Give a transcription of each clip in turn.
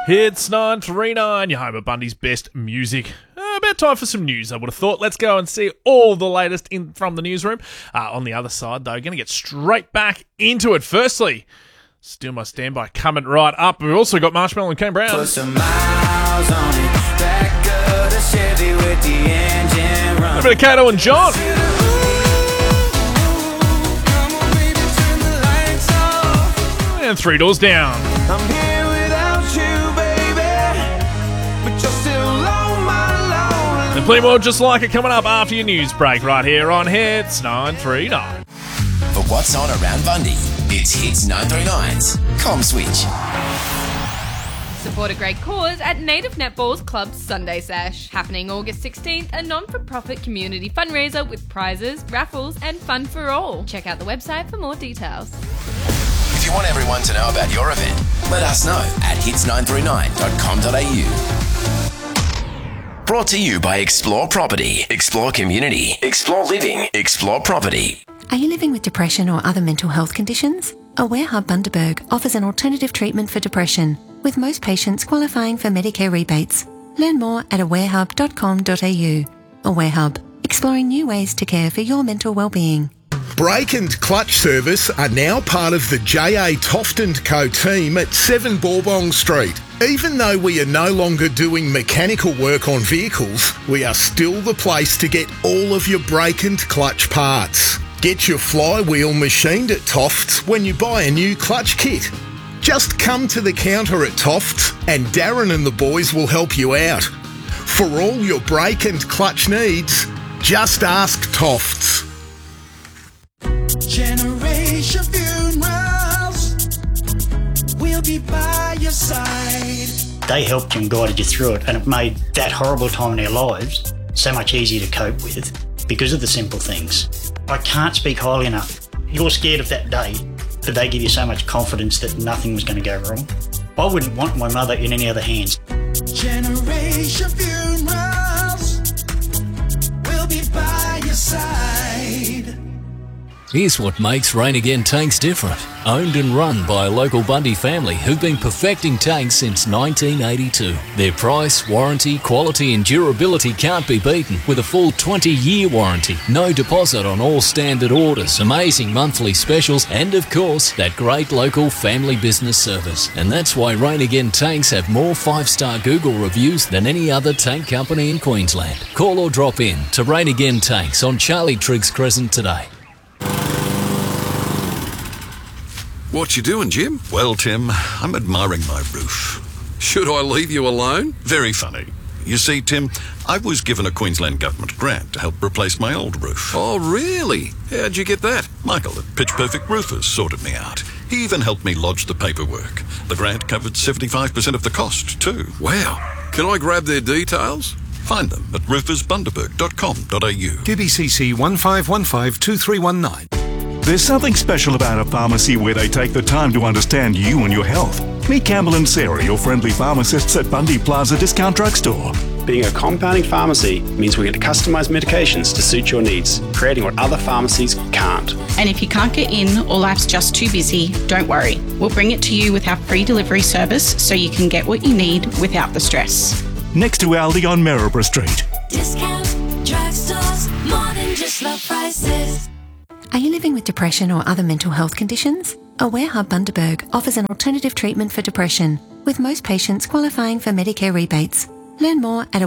Hits 939, your home of Bundy's best music. About time for some news, I would have thought. Let's go and see all the latest from the newsroom. On the other side, though, going to get straight back into it. Firstly, still my standby coming right up. We've also got Marshmallow and Kane Brown. Put some miles on it, back of the Chevy with the engine running. A bit of Kato and John. And Three Doors Down. I'm here without you, baby, but you're still on my lonely. And plenty more just like it coming up after your news break right here on Hits 939. For what's on around Bundy, it's Hits 939's Com Switch. Support a great cause at Native Netball's Club Sunday Sash. Happening August 16th, a non-for-profit community fundraiser with prizes, raffles and fun for all. Check out the website for more details. If you want everyone to know about your event, let us know at hits939.com.au. Brought to you by Explore Property, Explore Community, Explore Living, Explore Property. Are you living with depression or other mental health conditions? Aware Hub Bundaberg offers an alternative treatment for depression, with most patients qualifying for Medicare rebates. Learn more at awarehub.com.au. Aware Hub, exploring new ways to care for your mental well-being. Brake and clutch service are now part of the J.A. Toft & Co team at 7 Bourbon Street. Even though we are no longer doing mechanical work on vehicles, we are still the place to get all of your brake and clutch parts. Get your flywheel machined at Toft's when you buy a new clutch kit. Just come to the counter at Toft's and Darren and the boys will help you out. For all your brake and clutch needs, just ask Toft's. Generation Funerals, we'll be by your side. They helped you and guided you through it, and it made that horrible time in our lives so much easier to cope with because of the simple things. I can't speak highly enough. You're scared of that day, but they give you so much confidence that nothing was going to go wrong. I wouldn't want my mother in any other hands. Generation Funerals, we'll be by your side. Here's what makes Rain Again tanks different. Owned and run by a local Bundy family who've been perfecting tanks since 1982. Their price, warranty, quality and durability can't be beaten with a full 20-year warranty. No deposit on all standard orders, amazing monthly specials and of course that great local family business service. And that's why Rain Again tanks have more 5-star Google reviews than any other tank company in Queensland. Call or drop in to Rain Again Tanks on Charlie Triggs Crescent today. What you doing, Jim? Well, Tim, I'm admiring my roof. Should I leave you alone? Very funny. You see, Tim, I was given a Queensland Government grant to help replace my old roof. Oh, really? How'd you get that? Michael at Pitch Perfect Roofers sorted me out. He even helped me lodge the paperwork. The grant covered 75% of the cost, too. Wow. Can I grab their details? Find them at roofersbundaberg.com.au. QBCC 15152319. There's something special about a pharmacy where they take the time to understand you and your health. Meet Campbell and Sarah, your friendly pharmacists at Bundy Plaza Discount Drugstore. Being a compounding pharmacy means we get to customise medications to suit your needs, creating what other pharmacies can't. And if you can't get in or life's just too busy, don't worry. We'll bring it to you with our free delivery service so you can get what you need without the stress. Next to Aldi on Maryborough Street. Discount drugstores, more than just low prices. Are you living with depression or other mental health conditions? Aware Hub Bundaberg offers an alternative treatment for depression, with most patients qualifying for Medicare rebates. Learn more at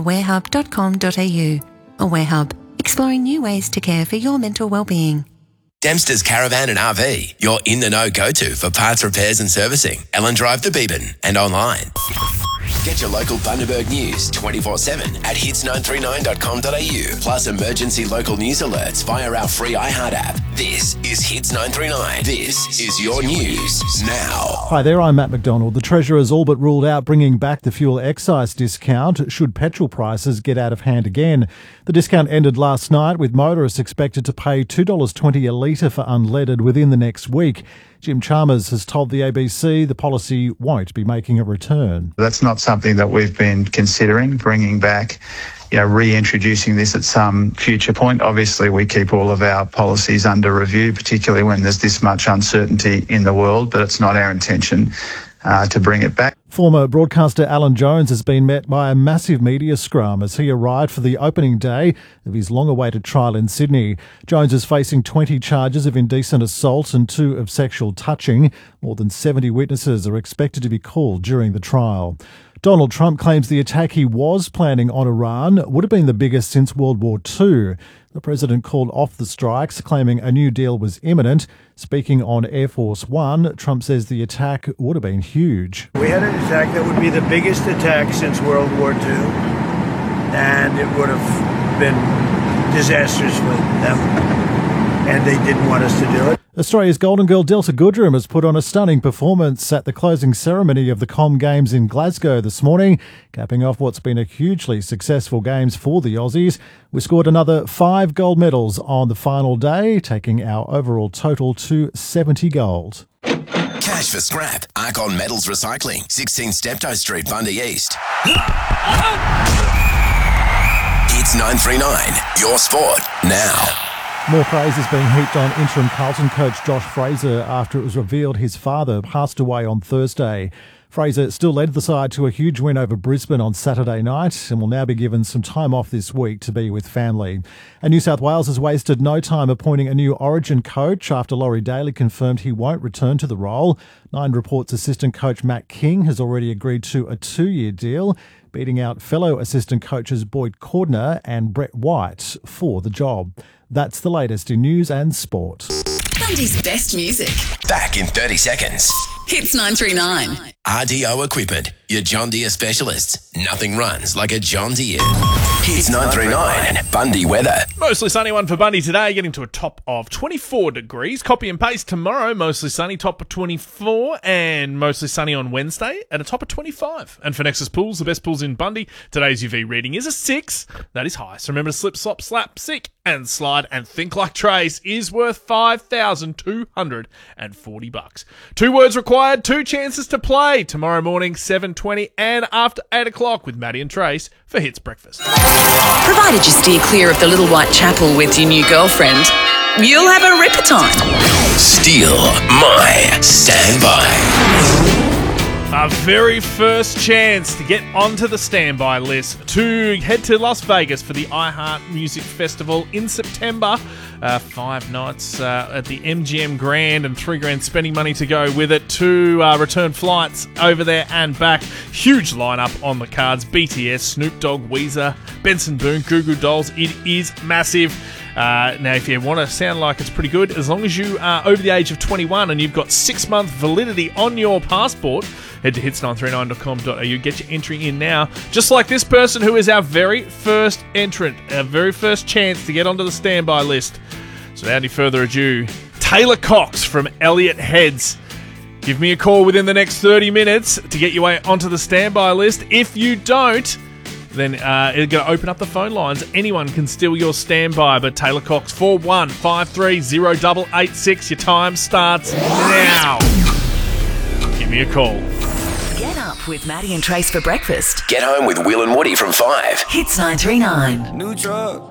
awarehub.com.au. Aware Hub, exploring new ways to care for your mental well-being. Dempster's Caravan and RV, your in-the-know go-to for parts repairs and servicing. Ellen Drive to Beebyn and online. Get your local Bundaberg news 24/7 at hits939.com.au, plus emergency local news alerts via our free iHeart app. This is Hits 939. This is your news now. Hi there, I'm Matt McDonald. The Treasurer's all but ruled out bringing back the fuel excise discount should petrol prices get out of hand again. The discount ended last night, with motorists expected to pay $2.20 a litre for unleaded within the next week. Jim Chalmers has told the ABC the policy won't be making a return. That's not something that we've been considering, bringing back, reintroducing this at some future point. Obviously, we keep all of our policies under review, particularly when there's this much uncertainty in the world, but it's not our intention to bring it back. Former broadcaster Alan Jones has been met by a massive media scrum as he arrived for the opening day of his long-awaited trial in Sydney. Jones is facing 20 charges of indecent assault and 2 of sexual touching. More than 70 witnesses are expected to be called during the trial. Donald Trump claims the attack he was planning on Iran would have been the biggest since World War II. The president called off the strikes, claiming a new deal was imminent. Speaking on Air Force One, Trump says the attack would have been huge. We had an attack that would be the biggest attack since World War II, and it would have been disastrous for them, and they didn't want us to do it. Australia's Golden Girl Delta Goodrem has put on a stunning performance at the closing ceremony of the Com Games in Glasgow this morning, capping off what's been a hugely successful Games for the Aussies. We scored another 5 gold medals on the final day, taking our overall total to 70 gold. Cash for scrap. Arcon Metals Recycling, 16 Steptoe Street, Bundy East. It's 939. Your sport now. More praise is being heaped on interim Carlton coach Josh Fraser after it was revealed his father passed away on Thursday. Fraser still led the side to a huge win over Brisbane on Saturday night and will now be given some time off this week to be with family. And New South Wales has wasted no time appointing a new Origin coach after Laurie Daly confirmed he won't return to the role. Nine reports assistant coach Matt King has already agreed to a 2-year deal, beating out fellow assistant coaches Boyd Cordner and Brett White for the job. That's the latest in news and sport. Bundy's best music. Back in 30 seconds. Hits 939. RDO Equipment, your John Deere specialists. Nothing runs like a John Deere. Hits 939. Bundy weather. Mostly sunny one for Bundy today, getting to a top of 24 degrees. Copy and paste tomorrow, mostly sunny, top of 24, and mostly sunny on Wednesday at a top of 25. And for Nexus Pools, the best pools in Bundy, today's UV reading is a 6. That is high. So remember to slip, slop, slap, sick, and slide, and think like Trace is worth $5,240. 2 words required, 2 chances to play. Tomorrow morning, 7:20, and after 8 o'clock with Maddie and Trace for Hits Breakfast. Provided you steer clear of the Little White Chapel with your new girlfriend, you'll have a ripper time. Steal my standby. Our very first chance to get onto the standby list to head to Las Vegas for the iHeart Music Festival in September. 5 nights at the MGM Grand and $3,000 spending money to go with it. 2 return flights over there and back. Huge lineup on the cards. BTS, Snoop Dogg, Weezer, Benson Boone, Goo Goo Dolls. It is massive. Now, if you want to sound like it's pretty good, as long as you are over the age of 21 and you've got 6-month validity on your passport, head to hits939.com.au. Get your entry in now. Just like this person who is our very first entrant, our very first chance to get onto the standby list. So without any further ado, Taylor Cox from Elliott Heads. Give me a call within the next 30 minutes to get your way onto the standby list. If you don't, then it's going to open up the phone lines. Anyone can steal your standby, but Taylor Cox, 41530886. Your time starts now. Give me a call. Get up with Maddie and Trace for breakfast. Get home with Will and Woody from 5. Hits 939. New truck,